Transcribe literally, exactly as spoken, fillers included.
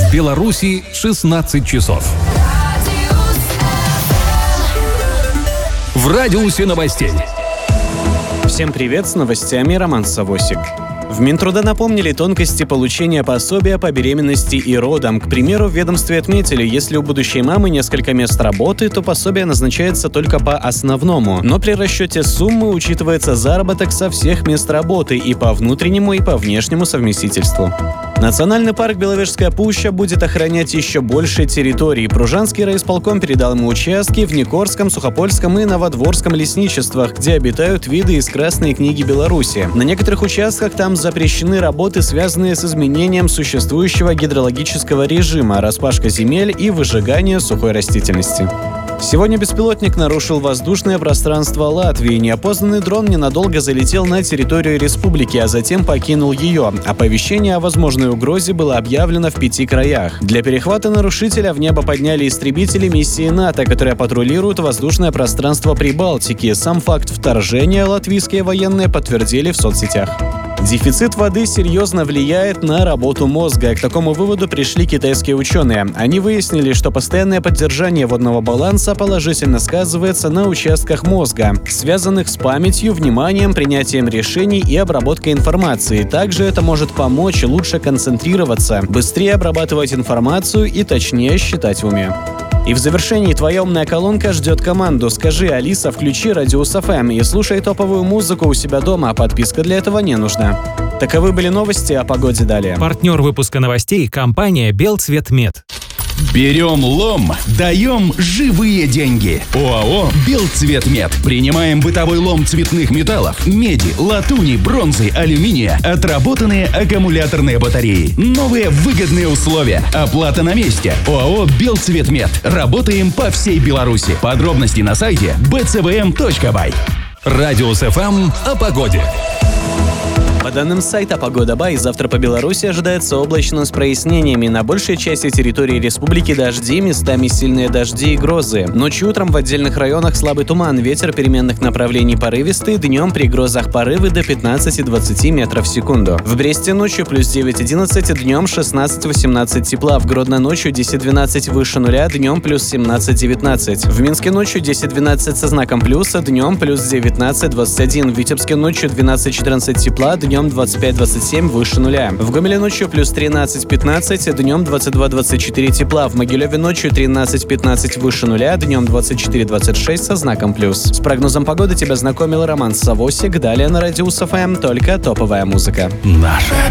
В Беларуси шестнадцать часов. В радиусе новостей. Всем привет, с новостями Роман Савосик. В Минтруда напомнили тонкости получения пособия по беременности и родам. К примеру, в ведомстве отметили, если у будущей мамы несколько мест работы, то пособие назначается только по основному. Но при расчете суммы учитывается заработок со всех мест работы и по внутреннему, и по внешнему совместительству. Национальный парк Беловежская пуща будет охранять еще больше территорий. Пружанский райисполком передал ему участки в Никорском, Сухопольском и Новодворском лесничествах, где обитают виды из Красной книги Беларуси. На некоторых участках там запрещены работы, связанные с изменением существующего гидрологического режима, распашка земель и выжигание сухой растительности. Сегодня беспилотник нарушил воздушное пространство Латвии. Неопознанный дрон ненадолго залетел на территорию республики, а затем покинул ее. Оповещение о возможной угрозе было объявлено в пяти краях. Для перехвата нарушителя в небо подняли истребители миссии НАТО, которые патрулируют воздушное пространство Прибалтики. Сам факт вторжения латвийские военные подтвердили в соцсетях. Дефицит воды серьезно влияет на работу мозга. К такому выводу пришли китайские ученые. Они выяснили, что постоянное поддержание водного баланса положительно сказывается на участках мозга, связанных с памятью, вниманием, принятием решений и обработкой информации. Также это может помочь лучше концентрироваться, быстрее обрабатывать информацию и точнее считать в уме. И в завершении твоя умная колонка ждет команду. Скажи: Алиса, включи Радиус эф эм и слушай топовую музыку у себя дома, а подписка для этого не нужна. Таковы были новости, о погоде далее. Партнер выпуска новостей – компания «Белцветмет». Берем лом, даем живые деньги. ОАО «Белцветмет». Принимаем бытовой лом цветных металлов, меди, латуни, бронзы, алюминия, отработанные аккумуляторные батареи. Новые выгодные условия. Оплата на месте. ОАО «Белцветмет». Работаем по всей Беларуси. Подробности на сайте би цэ вэ эм точка бай. Радиус эф эм о погоде. По данным сайта «Погода Бай», завтра по Беларуси ожидается облачно с прояснениями. На большей части территории республики дожди, местами сильные дожди и грозы. Ночью и утром в отдельных районах слабый туман, ветер переменных направлений порывистый, днем при грозах порывы до пятнадцати-двадцати метров в секунду. В Бресте ночью плюс девять-одиннадцать, днем шестнадцать-восемнадцать тепла. В Гродно ночью десять-двенадцать выше нуля, днем плюс семнадцать-девятнадцать. В Минске ночью десять-двенадцать со знаком плюса, днем плюс девятнадцать-двадцать один. В Витебске ночью двенадцать-четырнадцать тепла, днем двадцать пять-двадцать семь выше нуля. В Гомеле ночью плюс тринадцать-пятнадцать, днем двадцать два-двадцать четыре тепла. В Могилеве ночью тринадцать-пятнадцать выше нуля, днем двадцать четыре-двадцать шесть со знаком плюс. С прогнозом погоды тебя знакомил Роман Савосик. Далее на Радиус эф эм только топовая музыка. Наша.